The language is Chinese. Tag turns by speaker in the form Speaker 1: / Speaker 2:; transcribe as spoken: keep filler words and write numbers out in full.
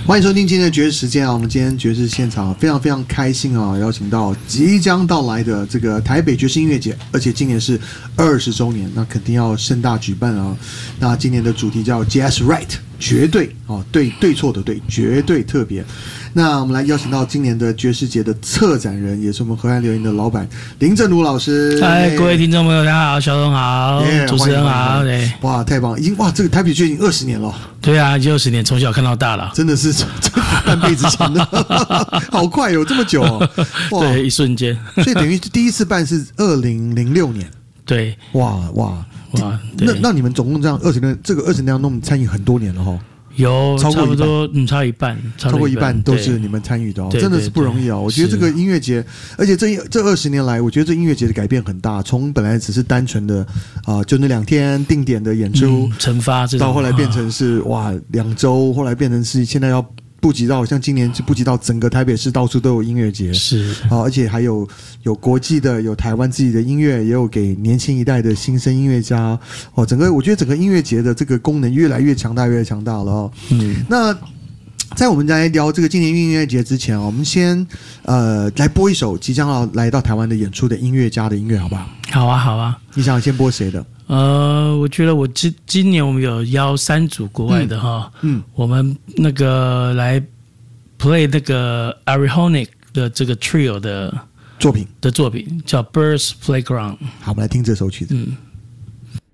Speaker 1: 欢迎收听今天的爵士时间啊！我们今天爵士现场非常非常开心啊，邀请到即将到来的这个台北爵士音乐节，而且今年是二十周年，那肯定要盛大举办啊。那今年的主题叫 Jazz Right， 绝对哦，对对错的对，绝对特别。那我们来邀请到今年的爵士节的策展人，也是我们河岸留言的老板林正如老师。
Speaker 2: 嗨，各位听众朋友，大家好，小龙好， yeah, 主持人好，对，
Speaker 1: 哇，太棒了，已经哇，这个台北爵士已经二十年了。
Speaker 2: 对啊，已经二十年，从小看到大了，
Speaker 1: 真的是半辈子前的，好快有、哦、这么久哦，
Speaker 2: 对，一瞬间，
Speaker 1: 所以等于第一次办是二零零六年，
Speaker 2: 对，
Speaker 1: 哇哇哇，那那你们总共这样二十年，这个二十年弄参与很多年了哈、哦。
Speaker 2: 有
Speaker 1: 超过
Speaker 2: 差不多，嗯，超一半，
Speaker 1: 超过一半都是你们参与的哦，真的是不容易哦。我觉得这个音乐节，而且这这二十年来，我觉得这音乐节的改变很大，从本来只是单纯的啊、呃，就那两天定点的演出，
Speaker 2: 惩罚、嗯，
Speaker 1: 到后来变成是、啊、哇两周，后来变成是现在要布及到像今年就布及到整个台北市到处都有音乐节，
Speaker 2: 是
Speaker 1: 啊，而且还有有国际的，有台湾自己的音乐，也有给年轻一代的新生音乐家哦。整个我觉得整个音乐节的这个功能越来越强大，越来越强大了哦。嗯，那在我们来聊这个今年音乐节之前，我们先呃来播一首即将要来到台湾的演出的音乐家的音乐，好不好？
Speaker 2: 好啊，好啊。
Speaker 1: 你想先播谁的？
Speaker 2: 呃，我觉得我今今年我们有邀三组国外的哈，嗯，嗯我们那个来 play 那个 Arihonic 的这个 trio 的
Speaker 1: 作品
Speaker 2: 的作品叫 Birds Playground。
Speaker 1: 好，我们来听这首曲子。嗯。